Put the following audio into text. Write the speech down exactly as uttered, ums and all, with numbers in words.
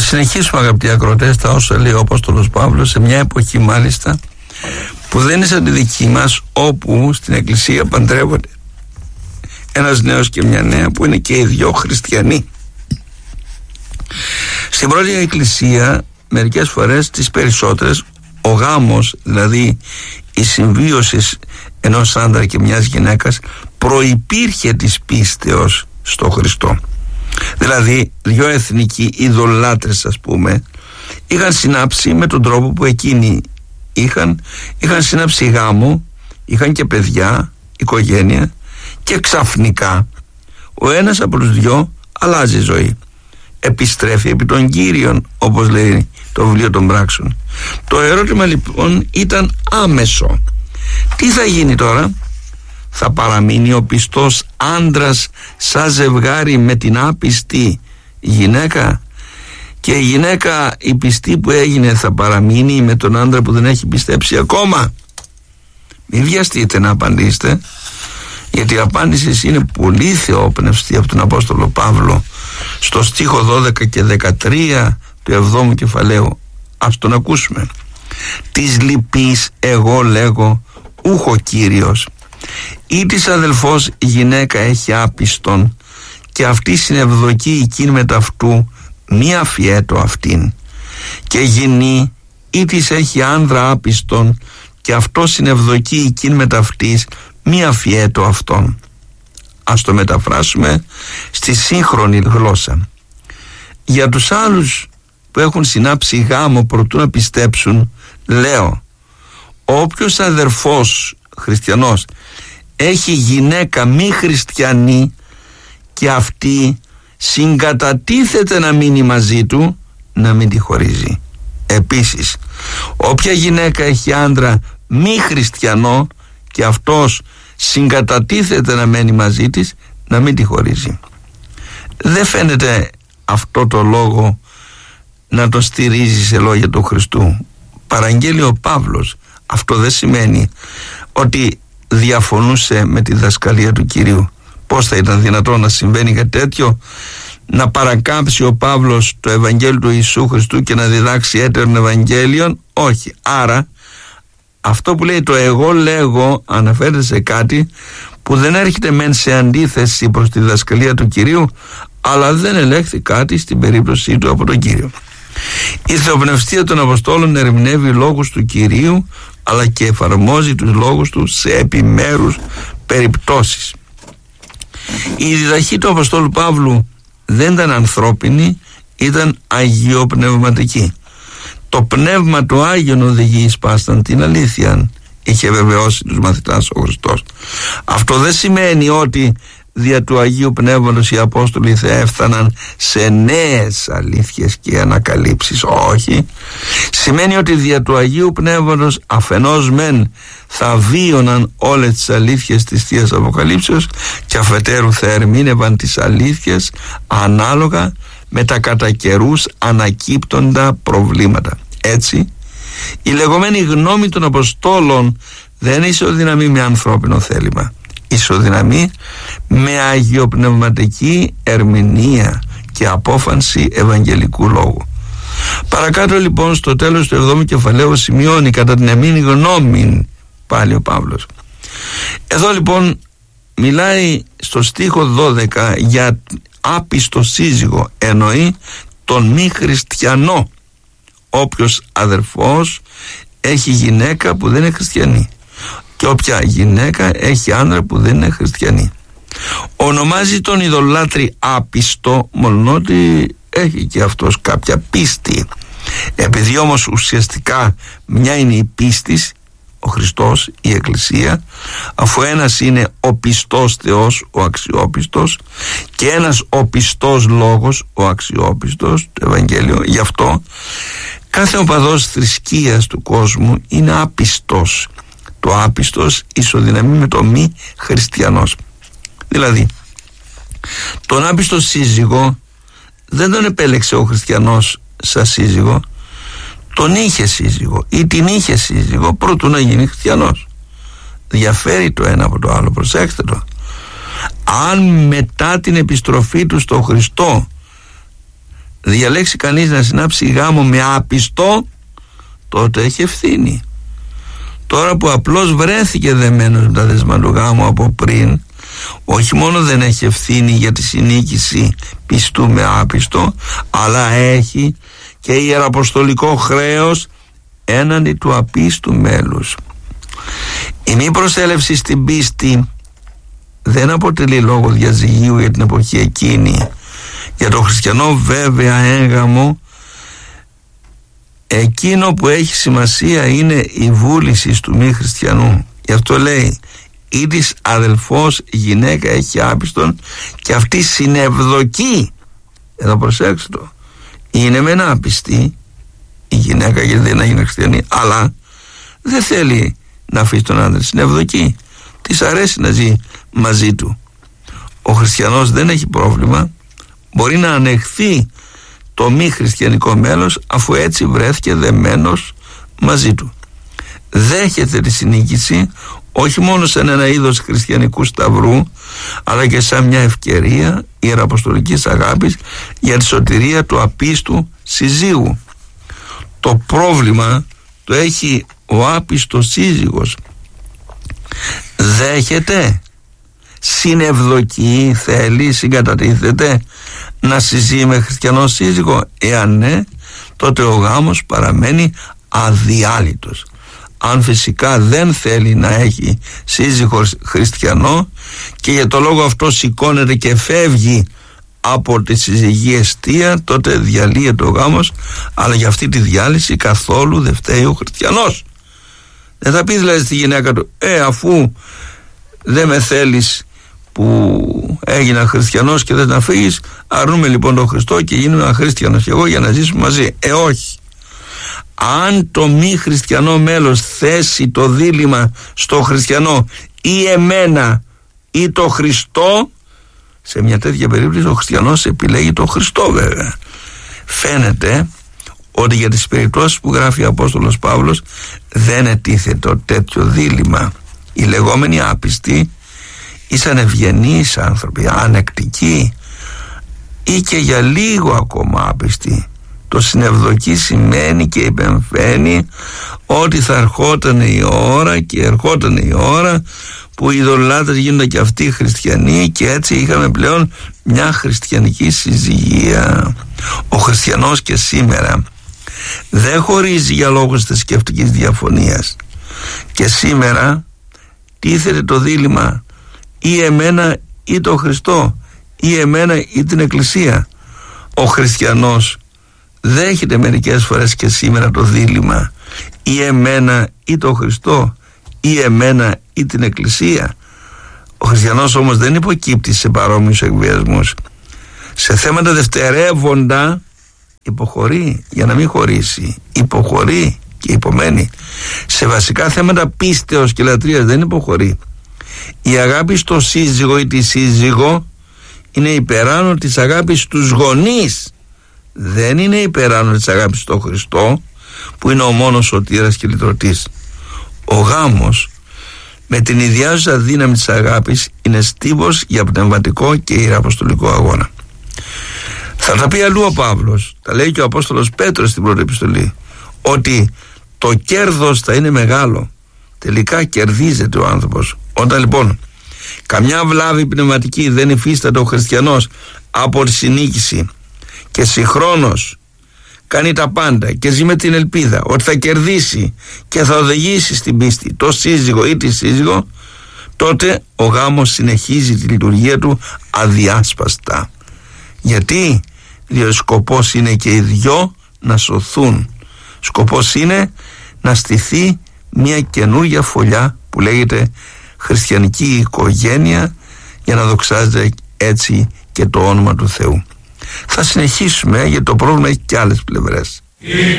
συνεχίσουμε, αγαπητοί ακροατές, τα όσα λέει ο Απόστολος Παύλος, σε μια εποχή μάλιστα που δεν είναι σαν τη δική μας, όπου στην εκκλησία παντρεύονται ένας νέος και μια νέα που είναι και οι δυο χριστιανοί. Στην πρώτη εκκλησία μερικές φορές, τις περισσότερες, ο γάμος, δηλαδή η συμβίωση ενός άντρα και μιας γυναίκας, προϋπήρχε της πίστεως στο Χριστό. Δηλαδή δυο εθνικοί ειδωλάτρες, ας πούμε, είχαν συνάψει με τον τρόπο που εκείνοι είχαν, είχαν συνάψει γάμο, είχαν και παιδιά, οικογένεια, και ξαφνικά ο ένας από τους δυο αλλάζει ζωή, επιστρέφει επί των Κύριων, όπως λέει το βιβλίο των Πράξεων. Το ερώτημα λοιπόν ήταν άμεσο. Τι θα γίνει τώρα? Θα παραμείνει ο πιστός άντρας σαν ζευγάρι με την άπιστη γυναίκα, και η γυναίκα η πιστή που έγινε θα παραμείνει με τον άντρα που δεν έχει πιστέψει ακόμα? Μην βιαστείτε να απαντήσετε, γιατί η απάντηση είναι πολύ θεόπνευστη από τον Απόστολο Παύλο στο στίχο δώδεκα και δεκατρία του εβδόμου κεφαλαίου. Ας τον ακούσουμε. «Της λυπής εγώ λέγω ούχο Κύριος, ή της αδελφός γυναίκα έχει άπιστον, και αυτή συνευδοκεί εκείνη με ταυτού, μη αφιέτω αυτήν. Και γυνή ή της έχει άνδρα άπιστον, και αυτό συνευδοκεί εκείνη με ταυτής, μη αφιέτω αυτόν». Ας το μεταφράσουμε στη σύγχρονη γλώσσα. Για τους άλλους που έχουν συνάψει γάμο προτού να πιστέψουν, λέω: όποιος αδερφός χριστιανός έχει γυναίκα μη χριστιανή και αυτή συγκατατίθεται να μείνει μαζί του, να μην τη χωρίζει. Επίσης, όποια γυναίκα έχει άντρα μη χριστιανό και αυτός συγκατατίθεται να μένει μαζί της, να μην τη χωρίζει. Δεν φαίνεται αυτό το λόγο να το στηρίζει σε λόγια του Χριστού. Παραγγέλει ο Παύλος. Αυτό δεν σημαίνει ότι διαφωνούσε με τη δασκαλία του Κυρίου. Πώς θα ήταν δυνατόν να συμβαίνει κάτι τέτοιο? Να παρακάμψει ο Παύλος το Ευαγγέλιο του Ιησού Χριστού και να διδάξει έτερων Ευαγγέλιων? Όχι. Άρα αυτό που λέει το εγώ λέγω αναφέρεται σε κάτι που δεν έρχεται μεν σε αντίθεση προς τη διδασκαλία του Κυρίου, αλλά δεν ελέγχθη κάτι στην περίπτωσή του από τον Κύριο. Η θεοπνευστία των Αποστόλων ερμηνεύει λόγους του Κυρίου, αλλά και εφαρμόζει τους λόγους του σε επιμέρους περιπτώσεις. Η διδαχή του Αποστόλου Παύλου δεν ήταν ανθρώπινη, ήταν αγιοπνευματική. Το πνεύμα του Άγιον οδηγεί εις πάσταν την αλήθεια, είχε βεβαιώσει τους μαθητάς ο Χριστός. Αυτό δεν σημαίνει ότι δια του Αγίου Πνεύματος οι Απόστολοι θα έφταναν σε νέες αλήθειες και ανακαλύψεις. Όχι. Σημαίνει ότι δια του Αγίου Πνεύματος αφενός μεν θα βίωναν όλες τις αλήθειες της Θείας Αποκαλύψεως, και αφετέρου θα ερμήνευαν τις αλήθειες ανάλογα με τα κατά καιρούς ανακύπτοντα προβλήματα. Έτσι, η λεγόμενη γνώμη των Αποστόλων δεν ισοδυναμεί με ανθρώπινο θέλημα, ισοδυναμεί με αγιοπνευματική ερμηνεία και απόφανση ευαγγελικού λόγου. Παρακάτω λοιπόν στο τέλος του εβδόμου κεφαλαίου σημειώνει κατά την εμήν γνώμη πάλι ο Παύλος. Εδώ λοιπόν μιλάει στο στίχο δώδεκα για άπιστο σύζυγο, εννοεί τον μη χριστιανό. Όποιος αδερφός έχει γυναίκα που δεν είναι χριστιανή, και όποια γυναίκα έχει άντρα που δεν είναι χριστιανή. Ονομάζει τον ειδωλάτρη άπιστο, μολονότι έχει και αυτός κάποια πίστη. Επειδή όμως ουσιαστικά μια είναι η πίστης, ο Χριστός, η Εκκλησία, αφού ένας είναι ο πιστός Θεός, ο αξιόπιστος, και ένας ο πιστός Λόγος, ο αξιόπιστος, το Ευαγγέλιο. Γι' αυτό κάθε οπαδός θρησκείας του κόσμου είναι άπιστος. Το άπιστος ισοδυναμεί με το μη χριστιανός. Δηλαδή, τον άπιστο σύζυγο δεν τον επέλεξε ο χριστιανός σαν σύζυγο, τον είχε σύζυγο ή την είχε σύζυγο προτού να γίνει χριστιανός. Διαφέρει το ένα από το άλλο, προσέξτε το. Αν μετά την επιστροφή του στο Χριστό διαλέξει κανείς να συνάψει γάμο με άπιστο, τότε έχει ευθύνη. Τώρα που απλώς βρέθηκε δεμένος με τα δεσμά του γάμου από πριν, όχι μόνο δεν έχει ευθύνη για τη συνοίκηση πιστού με άπιστο, αλλά έχει και ιεραποστολικό χρέος έναντι του απίστου μέλους. Η μη προσέλευση στην πίστη δεν αποτελεί λόγο διαζυγίου για την εποχή εκείνη. Για τον χριστιανό βέβαια έγαμο, εκείνο που έχει σημασία είναι η βούληση του μη χριστιανού. Γι' αυτό λέει, ή της αδελφός γυναίκα έχει άπιστον και αυτή συνευδοκεί. Εδώ προσέξτε το, είναι μεν άπιστη η γυναίκα γιατί δεν είναι χριστιανή, αλλά δεν θέλει να αφήσει τον άντρα, συνευδοκεί, της αρέσει να ζει μαζί του. Ο χριστιανός δεν έχει πρόβλημα, μπορεί να ανεχθεί το μη χριστιανικό μέλος, αφού έτσι βρέθηκε δεμένος μαζί του. Δέχεται τη συνοίκηση όχι μόνο σαν ένα είδος χριστιανικού σταυρού, αλλά και σαν μια ευκαιρία ιεραποστολικής αγάπης για τη σωτηρία του απίστου συζύγου. Το πρόβλημα το έχει ο άπιστος σύζυγος. Δέχεται, συνευδοκεί, θέλει, συγκατατίθεται να συζύγει με χριστιανό σύζυγο? Εάν ναι, τότε ο γάμος παραμένει αδιάλειτος. Αν φυσικά δεν θέλει να έχει σύζυγο χριστιανό και για το λόγο αυτό σηκώνεται και φεύγει από τη συζυγή εστία, τότε διαλύεται ο γάμος, αλλά για αυτή τη διάλυση καθόλου δεν φταίει ο χριστιανός. Δεν θα πει δηλαδή στη γυναίκα του, ε αφού δεν με θέλεις που έγινα χριστιανός και δεν να φύγεις, αρνούμε λοιπόν τον Χριστό και γίνουμε ένα χριστιανός και εγώ για να ζήσουμε μαζί. Ε όχι. Αν το μη χριστιανό μέλος θέσει το δίλημμα στο χριστιανό, ή εμένα ή το Χριστό, σε μια τέτοια περίπτωση ο χριστιανός επιλέγει το Χριστό βέβαια. Φαίνεται ότι για τις περιπτώσεις που γράφει ο Απόστολος Παύλος δεν ετίθετο τέτοιο δίλημμα. Οι λεγόμενοι άπιστοι ήσαν ευγενείς άνθρωποι, ανεκτικοί ή και για λίγο ακόμα άπιστοι. Το συνευδοκεί σημαίνει και υπεμφαίνει ότι θα ερχόταν η ώρα, και ερχόταν η ώρα που οι ειδωλολάτρες γίνονται και αυτοί χριστιανοί, και έτσι είχαμε πλέον μια χριστιανική συζυγία. Ο χριστιανός και σήμερα δεν χωρίζει για λόγους θρησκευτικής διαφωνίας, και σήμερα τίθεται το δίλημμα ή εμένα ή το Χριστό, ή εμένα ή την Εκκλησία. Ο χριστιανός δέχεται μερικές φορές και σήμερα το δίλημμα ή εμένα ή το Χριστό, ή εμένα ή την Εκκλησία. Ο χριστιανός όμως δεν υποκύπτει σε παρόμοιους εκβιασμούς. Σε θέματα δευτερεύοντα υποχωρεί για να μην χωρίσει, υποχωρεί και υπομένει. Σε βασικά θέματα πίστεως και λατρείας δεν υποχωρεί. Η αγάπη στο σύζυγο ή τη σύζυγο είναι υπεράνω της αγάπης στους γονείς, δεν είναι υπεράνω της αγάπης στο Χριστό που είναι ο μόνος σωτήρας και λυτρωτής. Ο γάμος με την ιδιάζουσα δύναμη της αγάπης είναι στίβος για πνευματικό και ιεραποστολικό αγώνα. Θα τα πει αλλού ο Παύλος, τα λέει και ο Απόστολος Πέτρος στην πρώτη επιστολή, ότι το κέρδος θα είναι μεγάλο. Τελικά κερδίζεται ο άνθρωπος. Όταν λοιπόν καμιά βλάβη πνευματική δεν υφίσταται ο χριστιανός από τη συνοίκηση και συγχρόνως κάνει τα πάντα και ζει με την ελπίδα ότι θα κερδίσει και θα οδηγήσει στην πίστη το σύζυγο ή τη σύζυγο, τότε ο γάμος συνεχίζει τη λειτουργία του αδιάσπαστα. Γιατί? Διότι σκοπός είναι και οι δυο να σωθούν. Σκοπός είναι να στηθεί μια καινούργια φωλιά που λέγεται χριστιανική οικογένεια, για να δοξάζεται έτσι και το όνομα του Θεού. Θα συνεχίσουμε, γιατί το πρόβλημα έχει και άλλες πλευρές.